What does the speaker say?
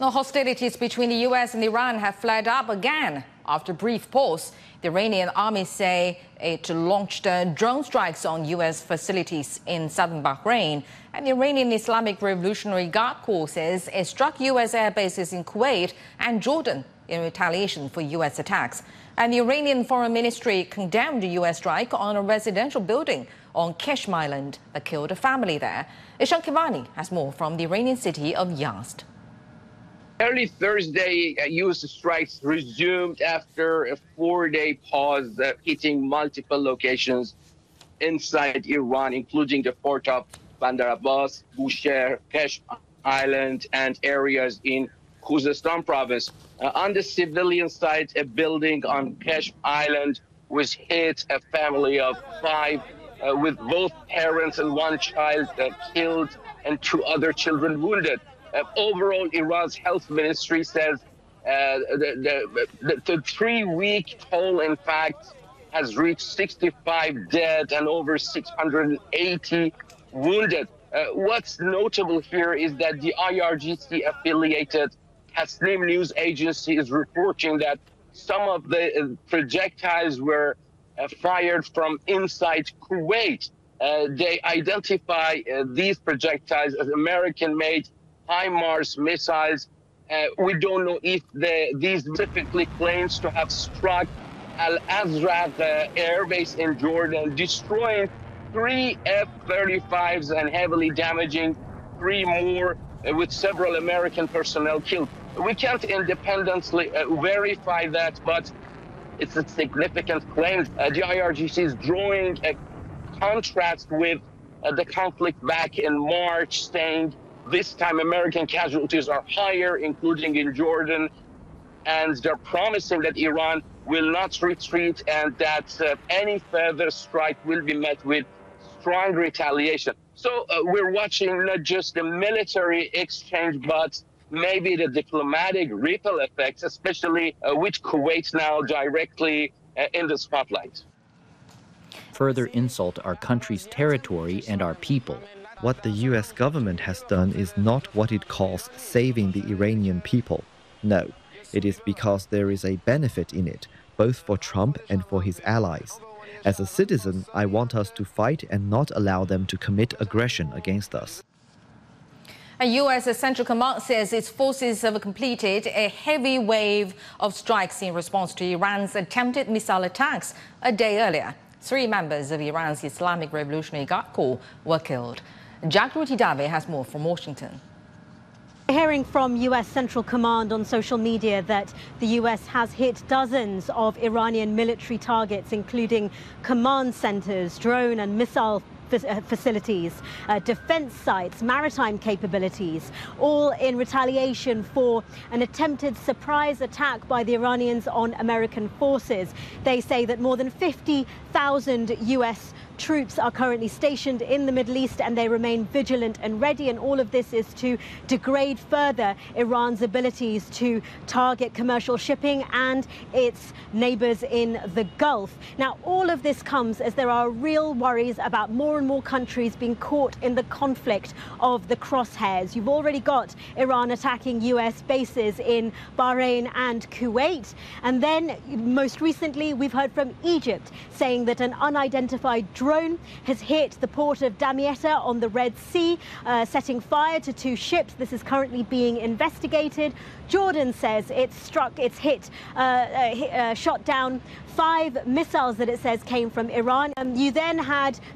The hostilities between the U.S. and Iran have flared up again. After a brief pause, the Iranian army say it launched drone strikes on U.S. facilities in southern Bahrain. And the Iranian Islamic Revolutionary Guard Corps says it struck U.S. air bases in Kuwait and Jordan in retaliation for U.S. attacks. And the Iranian Foreign Ministry condemned the U.S. strike on a residential building on Keshm Island that killed a family there. Ishan Kivani has more from the Iranian city of Yazd. Early Thursday, U.S. strikes resumed after a 4-day pause, hitting multiple locations inside Iran, including the port of Bandar Abbas, Bushehr, Keshm Island, and areas in Khuzestan province. On the civilian side, a building on Keshm Island was hit, a family of 5 with both parents and 1 child killed and 2 other children wounded. Overall, Iran's health ministry says the 3-week toll, in fact, has reached 65 dead and over 680 wounded. What's notable here is that the IRGC-affiliated Tasnim news agency is reporting that some of the projectiles were fired from inside Kuwait. They identify these projectiles as American-made HIMARS missiles. We don't know if these specifically claims to have struck Al Azraq air base in Jordan, destroying 3 F-35s and heavily damaging 3 more, with several American personnel killed. We can't independently verify that, but it's a significant claim. The IRGC is drawing a contrast with the conflict back in March, saying this time American casualties are higher, including in Jordan, and they're promising that Iran will not retreat and that any further strike will be met with strong retaliation. So we're watching not just the military exchange, but maybe the diplomatic ripple effects, especially with Kuwait now directly in the spotlight. Further insult our country's territory and our people. What the U.S. government has done is not what it calls saving the Iranian people. No, it is because there is a benefit in it, both for Trump and for his allies. As a citizen, I want us to fight and not allow them to commit aggression against us. A U.S. Central Command says its forces have completed a heavy wave of strikes in response to Iran's attempted missile attacks a day earlier. 3 members of Iran's Islamic Revolutionary Guard Corps were killed. Jagruti Dave has more from Washington. Hearing from U.S. Central Command on social media that the U.S. has hit dozens of Iranian military targets, including command centers, drone and missile facilities, defense sites, maritime capabilities, all in retaliation for an attempted surprise attack by the Iranians on American forces. They say that more than 50,000 U.S. troops are currently stationed in the Middle East and they remain vigilant and ready, and all of this is to degrade further Iran's abilities to target commercial shipping and its neighbors in the Gulf. Now, all of this comes as there are real worries about more and more countries being caught in the conflict of the crosshairs. You've already got Iran attacking US bases in Bahrain and Kuwait, and then most recently we've heard from Egypt saying that an unidentified drone has hit the port of Damietta on the Red Sea, setting fire to 2 ships. This is currently being investigated. Jordan says shot down 5 missiles that it says came from Iran. You then had